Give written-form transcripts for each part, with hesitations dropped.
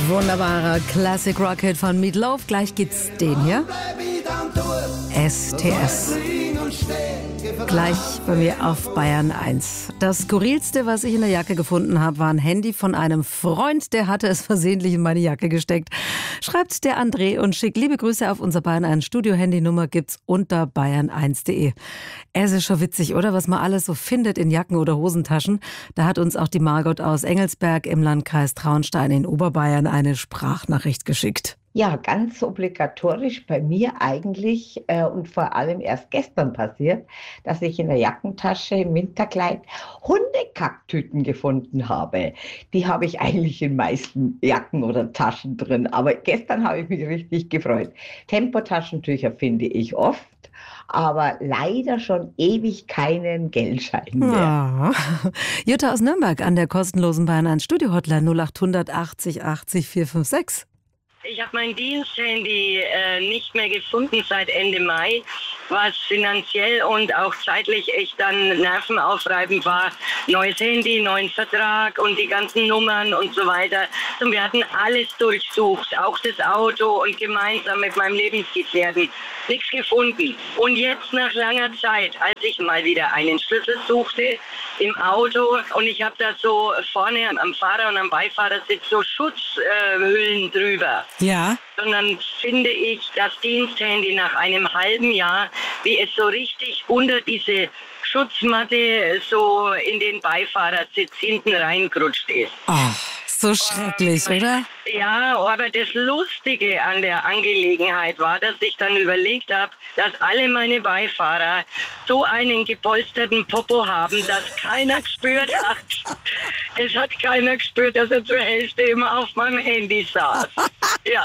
Wunderbarer Classic Rocket von Meat Loaf. Gleich geht's den hier. STS. Gleich bei mir auf Bayern 1. Das Skurrilste, was ich in der Jacke gefunden habe, war ein Handy von einem Freund, der hatte es versehentlich in meine Jacke gesteckt. Schreibt der André und schickt liebe Grüße auf unser Bayern 1 Studio-Handynummer, gibt's unter bayern1.de. Es ist schon witzig, oder? Was man alles so findet in Jacken oder Hosentaschen. Da hat uns auch die Margot aus Engelsberg im Landkreis Traunstein in Oberbayern eine Sprachnachricht geschickt. Ja, ganz obligatorisch bei mir eigentlich und vor allem erst gestern passiert, dass ich in der Jackentasche im Winterkleid Hundekacktüten gefunden habe. Die habe ich eigentlich in meisten Jacken oder Taschen drin, aber gestern habe ich mich richtig gefreut. Tempotaschentücher finde ich oft, aber leider schon ewig keinen Geldschein mehr. Ja. Jutta aus Nürnberg an der kostenlosen Bayern 1 Studio-Hotline 0800 80 80 456. Ich habe mein Diensthandy nicht mehr gefunden seit Ende Mai, was finanziell und auch zeitlich echt dann nervenaufreibend war. Neues Handy, neuen Vertrag und die ganzen Nummern und so weiter. Und wir hatten alles durchsucht, auch das Auto und gemeinsam mit meinem Lebensgefährten. Nichts gefunden. Und jetzt nach langer Zeit, als ich mal wieder einen Schlüssel suchte im Auto und ich habe da so vorne am Fahrer- und am Beifahrersitz so Schutzhüllen drüber. Ja. Sondern finde ich das Diensthandy nach einem halben Jahr, wie es so richtig unter diese Schutzmatte so in den Beifahrersitz hinten reingerutscht ist. Ach, so schrecklich, oder? Ja, aber das Lustige an der Angelegenheit war, dass ich dann überlegt habe, dass alle meine Beifahrer so einen gepolsterten Popo haben, dass keiner gespürt hat. Es hat keiner gespürt, dass er zur Hälfte immer auf meinem Handy saß. Ja.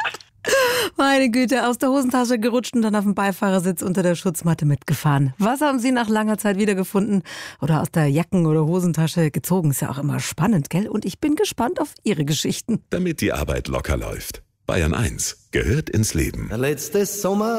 Meine Güte, aus der Hosentasche gerutscht und dann auf dem Beifahrersitz unter der Schutzmatte mitgefahren. Was haben Sie nach langer Zeit wiedergefunden oder aus der Jacken- oder Hosentasche gezogen? Ist ja auch immer spannend, gell? Und ich bin gespannt auf Ihre Geschichten. Damit die Arbeit locker läuft. Bayern 1 gehört ins Leben. Letztes Sommer